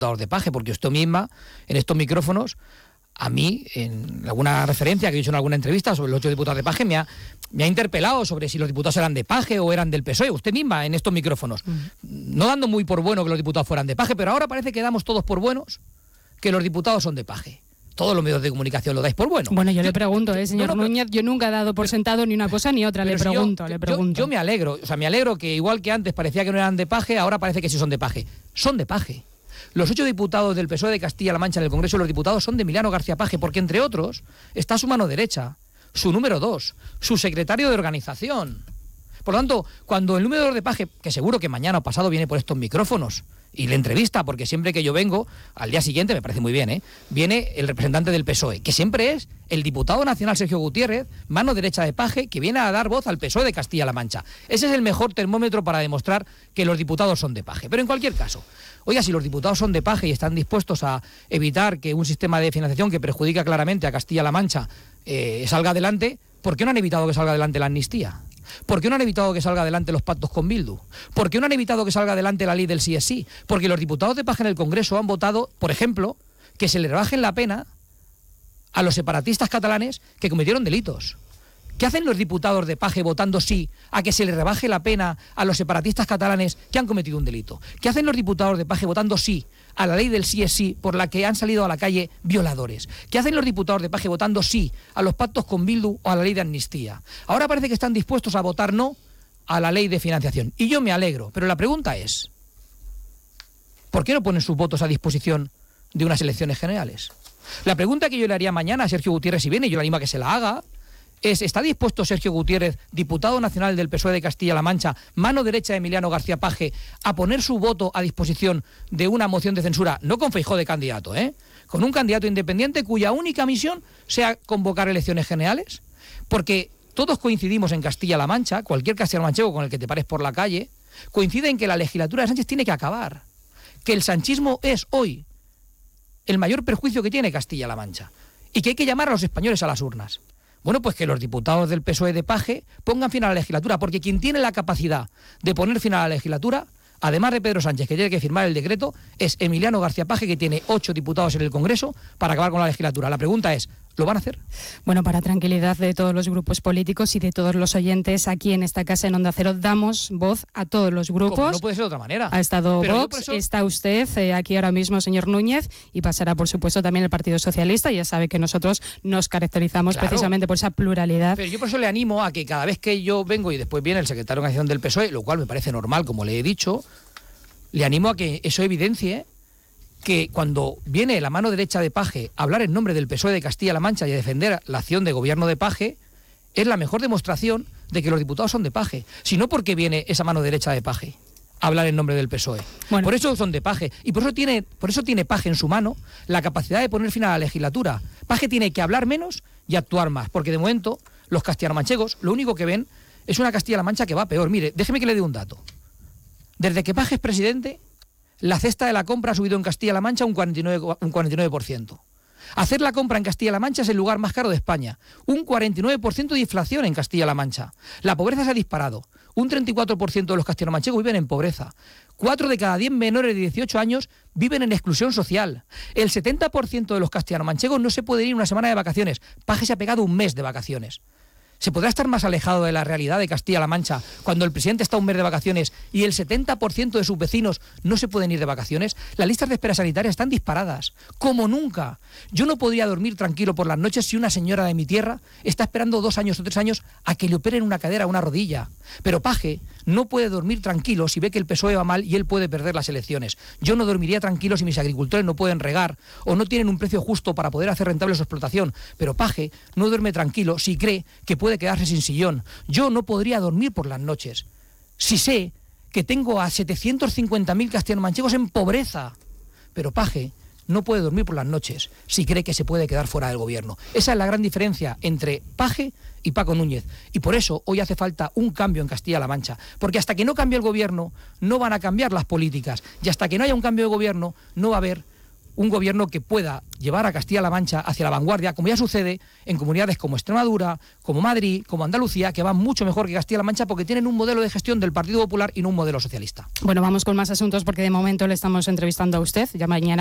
de Paje, porque usted misma, en estos micrófonos, a mí, en alguna referencia que he hecho en alguna entrevista sobre los 8 diputados de Paje, me ha interpelado sobre si los diputados eran de Paje o eran del PSOE, usted misma en estos micrófonos, no dando muy por bueno que los diputados fueran de Paje, pero ahora parece que damos todos por buenos que los diputados son de Paje. Todos los medios de comunicación lo dais por bueno. Bueno, yo le pregunto, señor Núñez, yo nunca he dado por sentado ni una cosa ni otra, le pregunto. Yo me alegro, me alegro que igual que antes parecía que no eran de Paje, ahora parece que sí son de Paje. Son de Paje. Los 8 diputados del PSOE de Castilla-La Mancha en el Congreso de los Diputados son de Emiliano García Paje, porque entre otros está su mano derecha, su número 2, su secretario de organización. Por lo tanto, cuando el número 2 de Paje, que seguro que mañana o pasado viene por estos micrófonos y le entrevista, porque siempre que yo vengo, al día siguiente, me parece muy bien, viene el representante del PSOE, que siempre es el diputado nacional Sergio Gutiérrez, mano derecha de Paje, que viene a dar voz al PSOE de Castilla-La Mancha. Ese es el mejor termómetro para demostrar que los diputados son de Paje. Pero en cualquier caso, oiga, si los diputados son de Paje y están dispuestos a evitar que un sistema de financiación que perjudica claramente a Castilla-La Mancha salga adelante, ¿por qué no han evitado que salga adelante la amnistía? ¿Por qué no han evitado que salga adelante los pactos con Bildu? ¿Por qué no han evitado que salga adelante la ley del sí es sí? Porque los diputados de Paje en el Congreso han votado, por ejemplo, que se le rebajen la pena a los separatistas catalanes que cometieron delitos. ¿Qué hacen los diputados de Paje votando sí a que se le rebaje la pena a los separatistas catalanes que han cometido un delito? ¿Qué hacen los diputados de Paje votando sí a la ley del sí es sí por la que han salido a la calle violadores? ¿Qué hacen los diputados de Paje votando sí a los pactos con Bildu o a la ley de amnistía? Ahora parece que están dispuestos a votar no a la ley de financiación. Y yo me alegro, pero la pregunta es, ¿por qué no ponen sus votos a disposición de unas elecciones generales? La pregunta que yo le haría mañana a Sergio Gutiérrez, si viene, yo le animo a que se la haga, ¿está dispuesto Sergio Gutiérrez, diputado nacional del PSOE de Castilla-La Mancha, mano derecha de Emiliano García Paje, a poner su voto a disposición de una moción de censura, no con Feijóo de candidato, con un candidato independiente cuya única misión sea convocar elecciones generales? Porque todos coincidimos en Castilla-La Mancha, cualquier castellano-manchego con el que te pares por la calle, coincide en que la legislatura de Sánchez tiene que acabar, que el sanchismo es hoy el mayor perjuicio que tiene Castilla-La Mancha y que hay que llamar a los españoles a las urnas. Bueno, pues que los diputados del PSOE de Paje pongan fin a la legislatura, porque quien tiene la capacidad de poner fin a la legislatura, además de Pedro Sánchez, que tiene que firmar el decreto, es Emiliano García Paje, que tiene 8 diputados en el Congreso para acabar con la legislatura. La pregunta es, ¿lo van a hacer? Bueno, para tranquilidad de todos los grupos políticos y de todos los oyentes, aquí en esta casa en Onda Cero damos voz a todos los grupos. ¿Cómo? No puede ser de otra manera. Ha estado Vox, está usted aquí ahora mismo, señor Núñez, y pasará, por supuesto, también el Partido Socialista. Ya sabe que nosotros nos caracterizamos precisamente por esa pluralidad. Pero yo por eso le animo a que cada vez que yo vengo y después viene el secretario de Organización del PSOE, lo cual me parece normal, como le he dicho, le animo a que eso evidencie que cuando viene la mano derecha de Paje a hablar en nombre del PSOE de Castilla-La Mancha y a defender la acción de gobierno de Paje, es la mejor demostración de que los diputados son de Paje, sino porque viene esa mano derecha de Paje a hablar en nombre del PSOE. Bueno. Por eso son de Paje, y por eso tiene Paje en su mano la capacidad de poner fin a la legislatura. Paje tiene que hablar menos y actuar más, porque de momento los castellano-manchegos lo único que ven es una Castilla-La Mancha que va peor. Mire, déjeme que le dé un dato. Desde que Paje es presidente, la cesta de la compra ha subido en Castilla-La Mancha un 49%. Hacer la compra en Castilla-La Mancha es el lugar más caro de España. Un 49% de inflación en Castilla-La Mancha. La pobreza se ha disparado. Un 34% de los castellano-manchegos viven en pobreza. 4 de cada 10 menores de 18 años viven en exclusión social. El 70% de los castellano-manchegos no se puede ir una semana de vacaciones. Paje se ha pegado un mes de vacaciones. ¿Se podrá estar más alejado de la realidad de Castilla-La Mancha cuando el presidente está un mes de vacaciones y el 70% de sus vecinos no se pueden ir de vacaciones? Las listas de espera sanitarias están disparadas, como nunca. Yo no podría dormir tranquilo por las noches si una señora de mi tierra está esperando 2 años o 3 años a que le operen una cadera o una rodilla. Pero Paje no puede dormir tranquilo si ve que el PSOE va mal y él puede perder las elecciones. Yo no dormiría tranquilo si mis agricultores no pueden regar o no tienen un precio justo para poder hacer rentable su explotación. Pero Paje no duerme tranquilo si cree que puede quedarse sin sillón. Yo no podría dormir por las noches si sé que tengo a 750.000 castellano-manchegos en pobreza. Pero Paje no puede dormir por las noches si cree que se puede quedar fuera del gobierno. Esa es la gran diferencia entre Paje y Paco Núñez. Y por eso hoy hace falta un cambio en Castilla-La Mancha. Porque hasta que no cambie el gobierno, no van a cambiar las políticas. Y hasta que no haya un cambio de gobierno, no va a haber un gobierno que pueda llevar a Castilla-La Mancha hacia la vanguardia, como ya sucede en comunidades como Extremadura, como Madrid, como Andalucía, que van mucho mejor que Castilla-La Mancha porque tienen un modelo de gestión del Partido Popular y no un modelo socialista. Bueno, vamos con más asuntos porque de momento le estamos entrevistando a usted. Ya mañana